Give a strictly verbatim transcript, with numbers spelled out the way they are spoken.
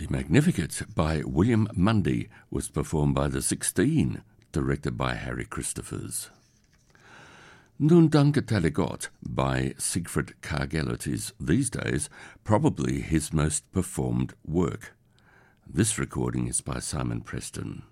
Magnificat by William Mundy was performed by the Sixteen, directed by Harry Christophers. Nun danke tale Gott by Siegfried Kargelet is, these days, probably his most performed work. This recording is by Simon Preston.